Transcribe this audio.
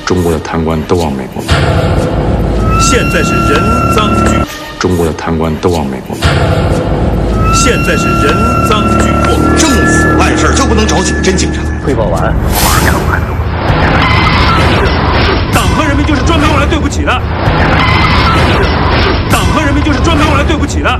中国的贪官都往美国跑。 现在是人赃俱获。 中国的贪官都往美国跑。 现在是人赃俱获。 政府办事就不能找几个真警察？ 汇报完，马上